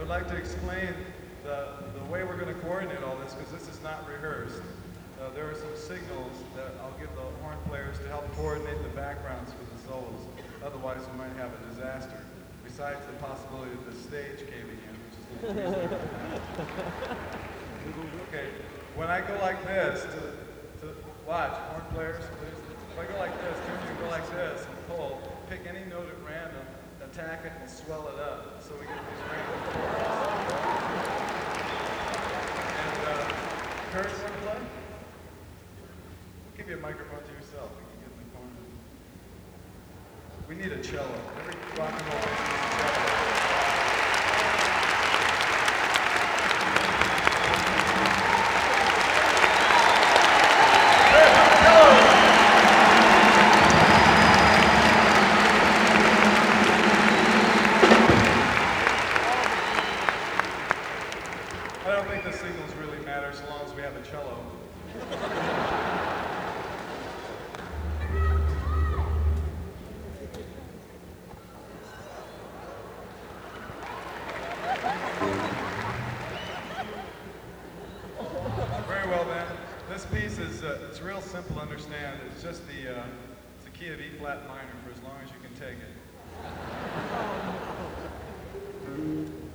like to explain the way we're going to coordinate all this, because this is not rehearsed. There are some signals that I'll give the horn players to help coordinate the backgrounds for the solos. Otherwise, we might have a disaster. Besides the possibility of the stage caving in, which is a little crazy. Okay, when I go like this, watch, horn players, please. If I go like this, turn you go like this and pull, pick any note at random, attack it and swell it up, so we get these random chords. And Kurt, want to play? We'll give you a microphone to yourself. You can get in the corner. We need a cello. Every rock and roll needs a cello. I don't think the signals really matter so long as we have a cello. Very well then. This piece is it's real simple to understand. It's just it's the key of E flat minor for as long as you can take it.